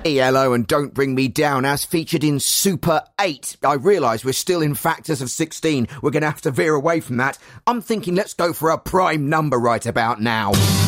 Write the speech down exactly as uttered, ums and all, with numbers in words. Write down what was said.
Hello and Don't Bring Me Down, as featured in Super eight. I realise we're still in factors of sixteen. We're going to have to veer away from that. I'm thinking let's go for a prime number right about now.